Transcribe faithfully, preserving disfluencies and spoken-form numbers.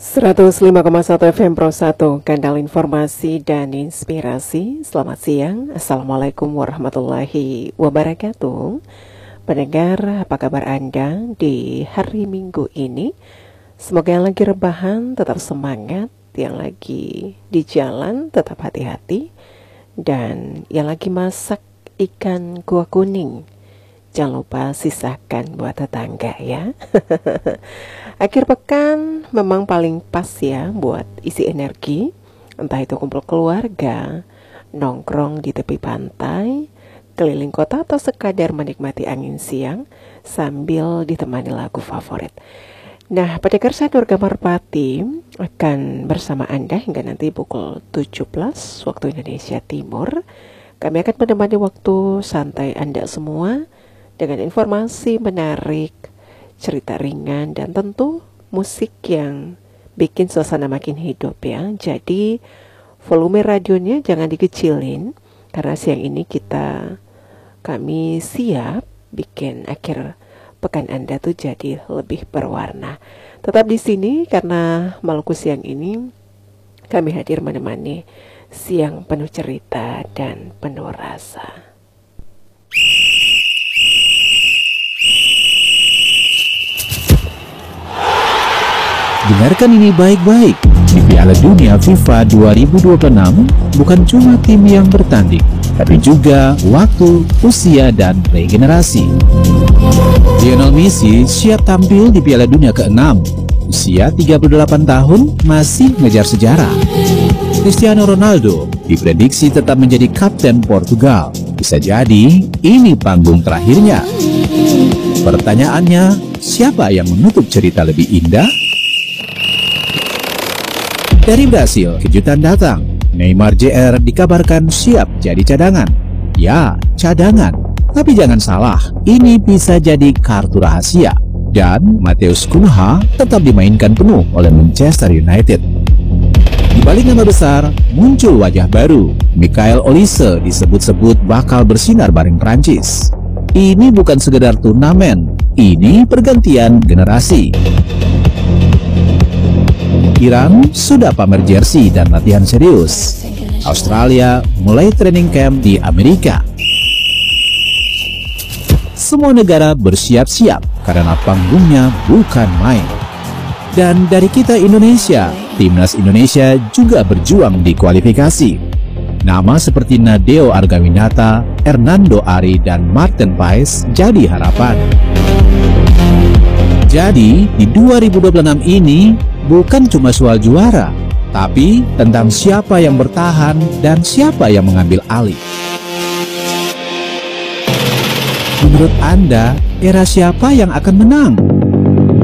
seratus lima koma satu F M Pro satu, Kanal Informasi dan Inspirasi. Selamat siang, Assalamualaikum warahmatullahi wabarakatuh. Pendengar, apa kabar Anda di hari Minggu ini? Semoga yang lagi rebahan tetap semangat, yang lagi di jalan tetap hati-hati, dan yang lagi masak ikan kuah kuning, jangan lupa sisakan buat tetangga ya. Akhir pekan memang paling pas ya buat isi energi, entah itu kumpul keluarga, nongkrong di tepi pantai, keliling kota, atau sekadar menikmati angin siang sambil ditemani lagu favorit. Nah, pendengar, saya Durga Marpati akan bersama Anda hingga nanti pukul tujuh belas waktu Indonesia Timur. Kami akan menemani waktu santai Anda semua dengan informasi menarik, cerita ringan, dan tentu musik yang bikin suasana makin hidup ya. Jadi volume radionya jangan dikecilin, karena siang ini kita kami siap bikin akhir pekan Anda tuh jadi lebih berwarna. Tetap di sini karena Maluku siang ini kami hadir menemani siang penuh cerita dan penuh rasa. Dengarkan ini baik-baik. Di Piala Dunia FIFA dua ribu dua puluh enam bukan cuma tim yang bertanding, tapi juga waktu, usia, dan regenerasi. Lionel Messi siap tampil di Piala Dunia keenam. Usia tiga puluh delapan tahun masih ngejar sejarah. Cristiano Ronaldo diprediksi tetap menjadi kapten Portugal. Bisa jadi ini panggung terakhirnya. Pertanyaannya, siapa yang menutup cerita lebih indah? Dari Brasil, kejutan datang. Neymar Junior dikabarkan siap jadi cadangan. Ya, cadangan. Tapi jangan salah, ini bisa jadi kartu rahasia. Dan Matheus Cunha tetap dimainkan penuh oleh Manchester United. Di balik nama besar, muncul wajah baru. Michael Olise disebut-sebut bakal bersinar bareng Prancis. Ini bukan sekedar turnamen, ini pergantian generasi. Iran sudah pamer jersey dan latihan serius. Australia mulai training camp di Amerika. Semua negara bersiap-siap karena panggungnya bukan main. Dan dari kita Indonesia, Timnas Indonesia juga berjuang di kualifikasi. Nama seperti Nadeo Argawinata, Hernando Ari, dan Martin Paes jadi harapan. Jadi, di dua ribu dua puluh enam ini bukan cuma soal juara, tapi tentang siapa yang bertahan dan siapa yang mengambil alih. Menurut Anda, era siapa yang akan menang?